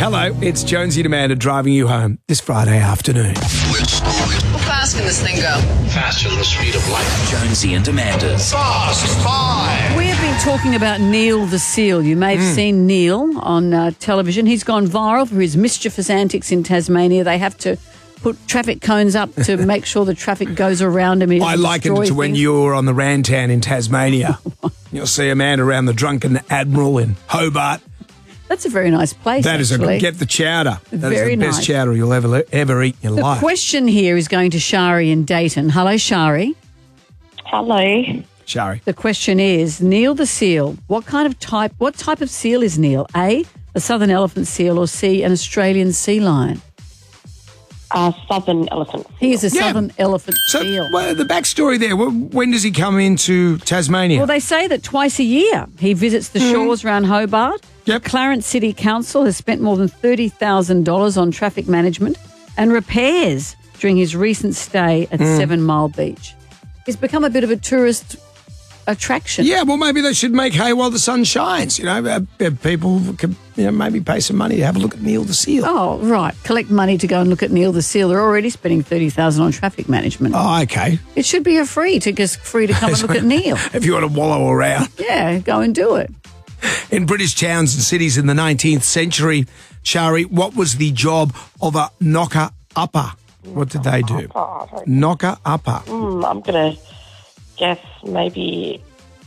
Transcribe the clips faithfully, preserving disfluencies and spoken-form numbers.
Hello, it's Jonesy and Amanda driving you home this Friday afternoon. How fast can this thing go? Faster than the speed of light. Jonesy and Amanda's Fast Five. We have been talking about Neil the Seal. You may have mm. seen Neil on uh, television. He's gone viral for his mischievous antics in Tasmania. They have to put traffic cones up to make sure the traffic goes around him. I likened it to when you were on the Rantan in Tasmania. You'll see a man around the Drunken Admiral in Hobart. That's a very nice place, That is actually. a get the chowder. That Very is the best nice. chowder you'll ever ever eat in your The life. question here is going to Shari in Dayton. Hello, Shari. Hello. Shari. The question is, Neil the Seal, what kind of type, what type of seal is Neil? A, a southern elephant seal, or C, an Australian sea lion? Uh, southern elephant. He is a Yeah. southern elephant So, seal. well, the backstory there, wh- when does he come into Tasmania? Well, they say that twice a year he visits the shores around Hobart. Yep. Clarence City Council has spent more than thirty thousand dollars on traffic management and repairs during his recent stay at Seven Mile Beach. He's become a bit of a tourist attraction. Yeah, well, maybe they should make hay while the sun shines. You know, uh, uh, people could you know, maybe pay some money to have a look at Neil the Seal. Oh, right. Collect money to go and look at Neil the Seal. They're already spending thirty thousand dollars on traffic management. Oh, okay. It should be a free to just free to come and look at Neil. If you want to wallow around. Yeah, go and do it. In British towns and cities in the nineteenth century, Shari, what was the job of a knocker-upper? What did they do? Knocker-upper. Mm, I'm going to guess maybe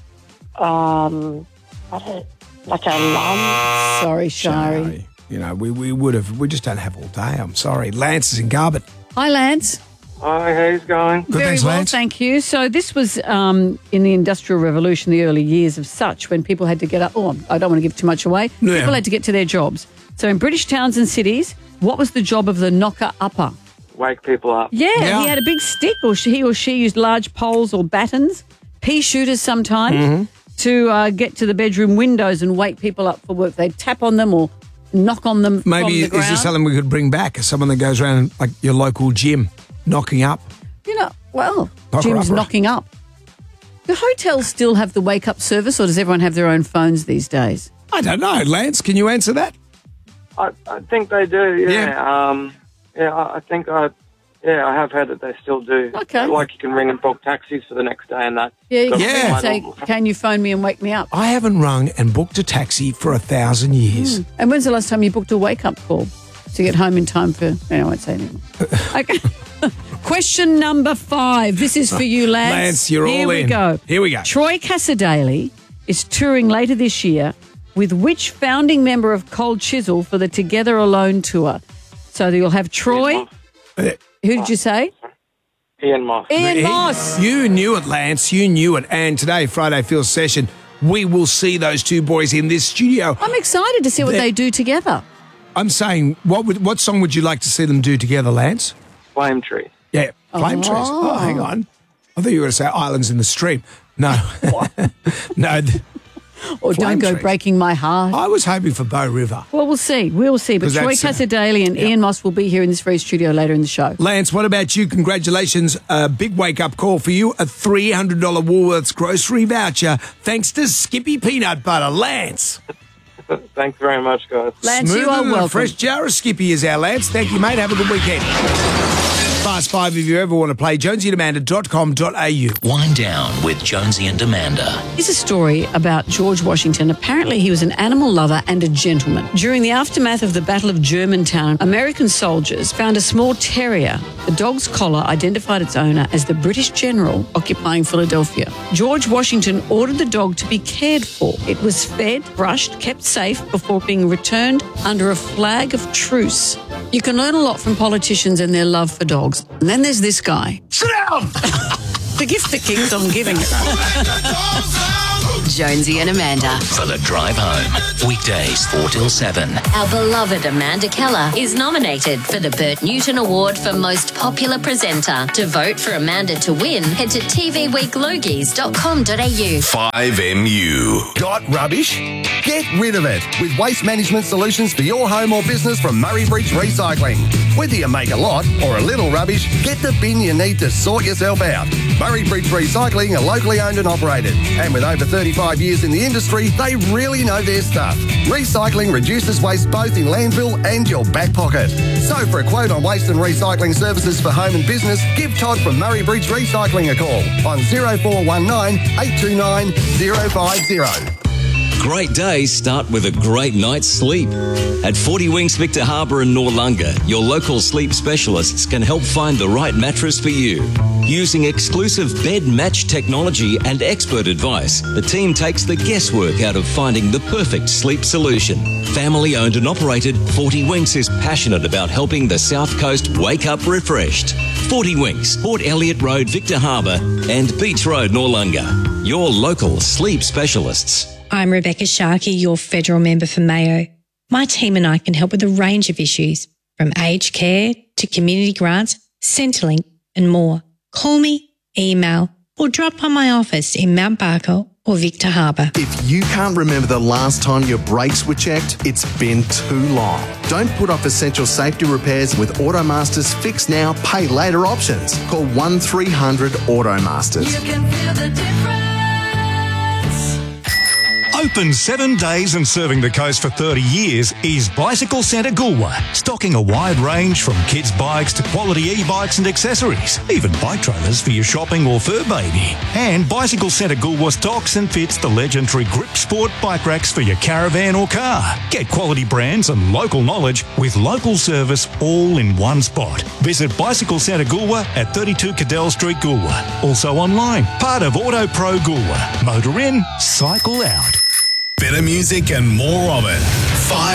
um, I don't, like a lum. Sorry, Shari. Shari. You know, we, we would have, we just don't have all day. I'm sorry. Lance is in Garbutt. Hi, Lance. Hi, how's it going? Good, Very thanks, well, Lance. thank you. So this was um, in the Industrial Revolution, the early years of such, when people had to get up. Oh, I don't want to give too much away. Yeah. People had to get to their jobs. So in British towns and cities, what was the job of the knocker-upper? Wake people up. Yeah, Yeah. he had a big stick, or she, he or she used large poles or battens, pea shooters sometimes, Mm-hmm. to uh, get to the bedroom windows and wake people up for work. They'd tap on them or knock on them Maybe from the is ground. this something we could bring back? As someone that goes around like your local gym, knocking up. You know, well, Knocker Jim's upper. knocking up. Do hotels still have the wake-up service, or does everyone have their own phones these days? I don't know. Lance, can you answer that? I, I think they do, yeah. Yeah. Um, yeah, I, I think I, yeah, I have heard that they still do. Okay. Like you can ring and book taxis for the next day and that. Yeah, you Got can Yeah. my say, little- can you phone me and wake me up? I haven't rung and booked a taxi for a thousand years. And when's the last time you booked a wake-up call to get home in time for... No, I won't say anymore. Okay. Question number five. This is for you, Lance. Lance, you're Here all we in. go. Here we go. Troy Cassadaly is touring later this year with which founding member of Cold Chisel for the Together Alone tour? So you'll have Troy. Uh, Who did you say? Ian Moss. Ian He- Moss. You knew it, Lance. You knew it. And today, Friday Field Session, we will see those two boys in this studio. I'm excited to see what They're- they do together. I'm saying, what would, what song would you like to see them do together, Lance? Flame Tree. Yeah, Flame Oh. Trees. Oh, hang on. I thought you were going to say Islands in the Stream. No. no. th- Or Flame Don't Go Trees. Breaking My Heart. I was hoping for Bow River. Well, we'll see. We'll see. But 'Cause Troy that's, uh, Cassadaly and Ian Moss will be here in this very studio later in the show. Lance, what about you? Congratulations. A big wake-up call for you. A three hundred dollars Woolworths grocery voucher thanks to Skippy Peanut Butter. Lance. Thanks very much, guys. Lance, Smoother you are than a welcome. fresh jar of Skippy is our Lance. Thank you, mate. Have a good weekend. Fast five if you ever want to play. jonesy and amanda dot com dot a u. Wind Down with Jonesy and Amanda. Here's a story about George Washington. Apparently, he was an animal lover and a gentleman. During the aftermath of the Battle of Germantown, American soldiers found a small terrier. The dog's collar identified its owner as the British general occupying Philadelphia. George Washington ordered the dog to be cared for. It was fed, brushed, kept safe before being returned under a flag of truce. You can learn a lot from politicians and their love for dogs. And then there's this guy. Sit down! The gift that keeps on giving. Jonesy and Amanda. For the drive home. Weekdays four till seven. Our beloved Amanda Keller is nominated for the Bert Newton Award for Most Popular Presenter. To vote for Amanda to win, head to t v week logies dot com dot a u. five M U. Got rubbish? Get rid of it with waste management solutions for your home or business from Murray Bridge Recycling. Whether you make a lot or a little rubbish, get the bin you need to sort yourself out. Murray Bridge Recycling are locally owned and operated, and with over thirty-five thirty-five years in the industry, they really know their stuff. Recycling reduces waste both in landfill and your back pocket. So for a quote on waste and recycling services for home and business, give Todd from Murray Bridge Recycling a call on zero four one nine, eight two nine, zero five zero. Great days start with a great night's sleep. At forty Winks Victor Harbour in Noarlunga, your local sleep specialists can help find the right mattress for you. Using exclusive bed match technology and expert advice, the team takes the guesswork out of finding the perfect sleep solution. Family owned and operated, forty Winks is passionate about helping the South Coast wake up refreshed. forty Winks, Port Elliot Road, Victor Harbour and Beach Road, Noarlunga. Your local sleep specialists. I'm Rebecca Sharkey, your federal member for Mayo. My team and I can help with a range of issues, from aged care to community grants, Centrelink and more. Call me, email or drop by my office in Mount Barker or Victor Harbour. If you can't remember the last time your brakes were checked, it's been too long. Don't put off essential safety repairs with Automaster's Fix Now, Pay Later options. Call one three hundred Automasters. You can feel the difference. Open seven days and serving the coast for thirty years is Bicycle Centre Goolwa, stocking a wide range from kids' bikes to quality e-bikes and accessories, even bike trailers for your shopping or fur baby. And Bicycle Centre Goolwa stocks and fits the legendary Grip Sport bike racks for your caravan or car. Get quality brands and local knowledge with local service all in one spot. Visit Bicycle Centre Goolwa at thirty-two Cadell Street, Goolwa. Also online, part of Auto Pro Goolwa. Motor in, cycle out. Better music and more of it. Five